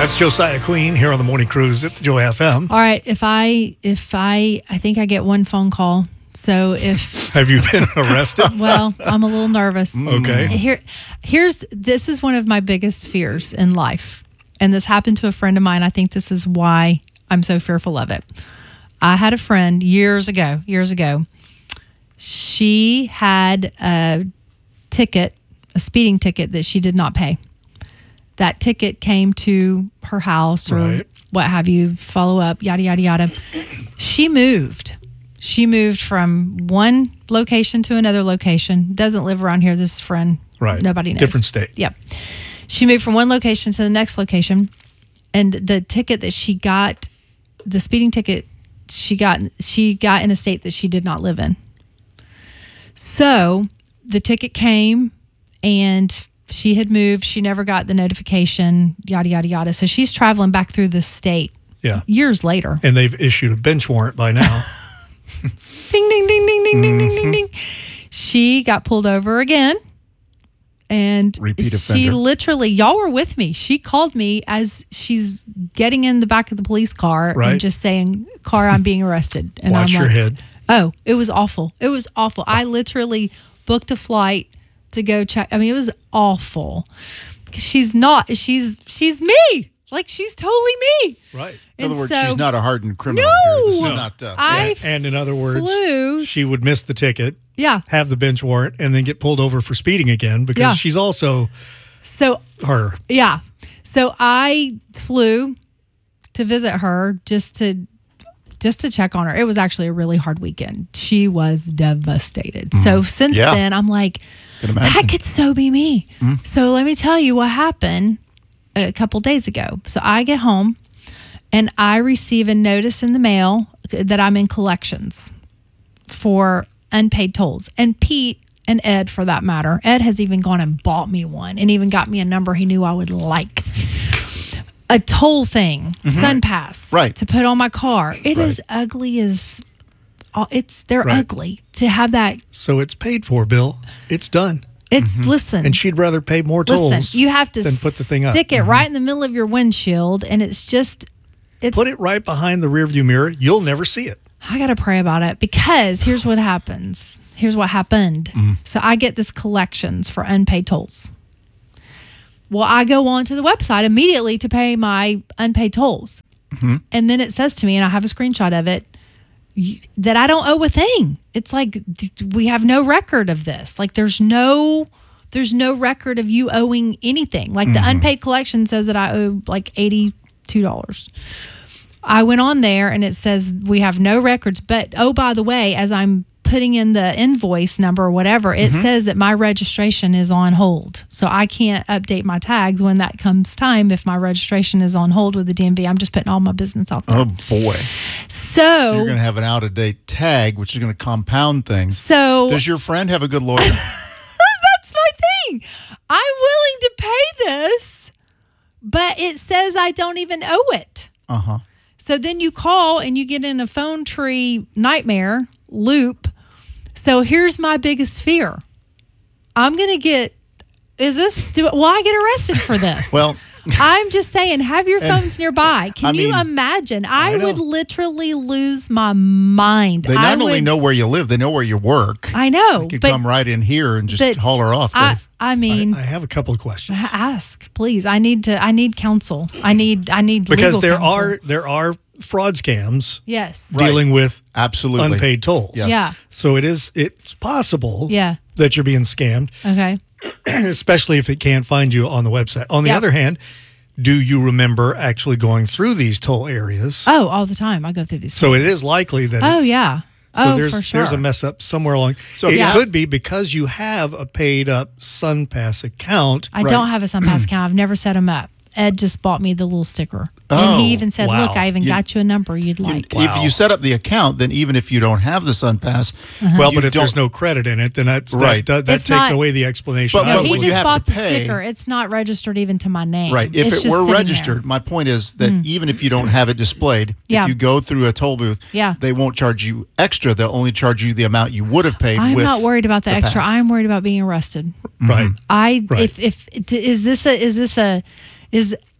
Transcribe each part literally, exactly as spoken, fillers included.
That's Josiah Queen here on the Morning Cruise at the Joy F M. All right, if I, if I, I think I get one phone call. So if Have you been arrested? well, I'm a little nervous. Okay. Here, here's this is one of my biggest fears in life, and this happened to a friend of mine. I think this is why I'm so fearful of it. I had a friend years ago. Years ago, she had a ticket, a speeding ticket that she did not pay. That ticket came to her house or Right. what have you, follow up, yada, yada, yada. She moved. She moved from one location to another location. Doesn't live around here. This friend, Right. nobody knows. Different state. Yep. She moved from one location to the next location. And the ticket that she got, the speeding ticket she got, she got in a state that she did not live in. So the ticket came and she had moved. She never got the notification, yada, yada, yada. So she's traveling back through this state Yeah. years later. And they've issued a bench warrant by now. Ding, ding, ding, ding, ding, ding, ding, ding, ding. She got pulled over again. And Repeat she offender. literally, y'all were with me. She called me as she's getting in the back of the police car Right. and just saying, "Car, I'm being arrested." And Watch I'm your like, head. Oh, it was awful. It was awful. I literally booked a flight to go check. I mean, it was awful. She's not. She's she's me. Like she's totally me. Right. In other And words, so- she's not a hardened criminal. No! here. This is No. not. Uh, I And, and in other words, flew. she would miss the ticket, Yeah. have the bench warrant, and then get pulled over for speeding again because Yeah. she's also So her. yeah. So I flew to visit her just to just to check on her. It was actually a really hard weekend. She was devastated. So since Yeah. then, I'm like, Can imagine. that could so be me. So let me tell you what happened a couple days ago. So I get home and I receive a notice in the mail that I'm in collections for unpaid tolls. And Pete and Ed, for that matter, Ed has even gone and bought me one and even got me a number he knew I would like. A toll thing, SunPass, Right. to put on my car. It Right. is ugly as, oh, it's they're Right. ugly to have that. So it's paid for, Bill. It's done. It's listen. And she'd rather pay more tolls Listen, you have to than put the thing up. stick it right in the middle of your windshield, and it's just, it's. Put it right behind the rearview mirror. You'll never see it. I got to pray about it because here's what happens. Here's what happened. So I get this collections for unpaid tolls. Well, I go onto the website immediately to pay my unpaid tolls. And then it says to me, and I have a screenshot of it, y- that I don't owe a thing. It's like d- we have no record of this. Like there's no there's no record of you owing anything. Like the unpaid collection says that I owe like eighty-two dollars. I went on there and it says we have no records, but oh, by the way, as I'm putting in the invoice number or whatever, it says that my registration is on hold. So I can't update my tags when that comes time if my registration is on hold with the D M V. I'm just putting all my business out there. oh boy, So, you're going to have an out of date tag, which is going to compound things. so Does your friend have a good lawyer? that's my thing. I'm willing to pay this, but it says I don't even owe it. Uh huh. So then you call and you get in a phone tree nightmare loop. So here's my biggest fear. I'm going to get, is this, do, will I get arrested for this? Well, I'm just saying, have your phones nearby. Can I you mean- imagine? I, I know. would literally lose my mind. they I not only would- know where you live, they know where you work. I know, They could but come right in here and just but holler off, I, Dave. I mean, I, I have a couple of questions. ask, please. I need to, I need counsel. I need, I need Because legal there counsel. are there are fraud scams Yes. Right. dealing with Absolutely. unpaid tolls. Yes. Yeah. So it is it's possible Yeah. that you're being scammed, Okay. especially if it can't find you on the website. On the Yeah. other hand, do you remember actually going through these toll areas? Oh, all the time. I go through these. So it is likely that Oh it's, yeah. So oh, there's for sure. there's a mess up somewhere along. So it if you have- could be because you have a paid up SunPass account. I Right. don't have a SunPass account. I've never set them up. Ed just bought me the little sticker, and Oh, he even said, wow. "Look, I even You- got you a number you'd You- like." Wow. If you set up the account, then even if you don't have the SunPass, Well, you but if there's don't- no credit in it, then that's, Right. that, that It's takes not- away the explanation. But- I no, but was he when you just have bought to the pay- sticker. It's not registered even to my name. Right. If It's it just were sitting registered, there. my point is that even if you don't have it displayed, Yeah. if you go through a toll booth, Yeah. they won't charge you extra. They'll only charge you the amount you would have paid I'm with not worried about the, the extra. pass. I'm worried about being arrested. right. I Right. if if is this a is this a is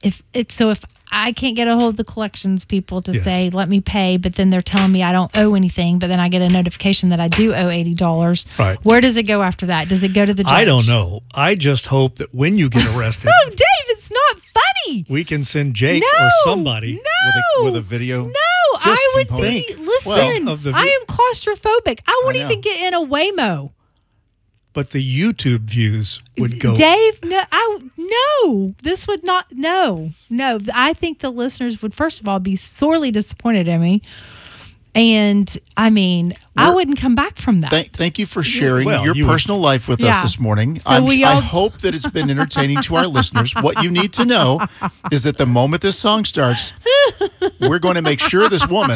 if it's so if I can't get a hold of the collections people to Yes. say, let me pay, but then they're telling me I don't owe anything, but then I get a notification that I do owe eighty dollars. Right. Where does it go after that? Does it go to the judge? I don't know. I just hope that when you get arrested, Oh, Dave, it's not funny. we can send Jake No, or somebody. No. With a, with a video. No, Just I would compose- be. Listen, Well, of the I vi- am claustrophobic. I wouldn't know. even get in a Waymo. But the YouTube views would go. Dave, no, I no. This would not. No, no. I think the listeners would first of all be sorely disappointed in me, and I mean, I We're- wouldn't come back from that. Thank, thank you for sharing Well, your you would- personal life with us Yeah. this morning. So I'm, we I all- hope that it's been entertaining to our listeners. What you need to know is that the moment this song starts, we're going to make sure this woman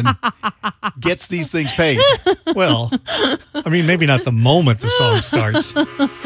gets these things paid. Well, I mean, maybe not the moment the song starts.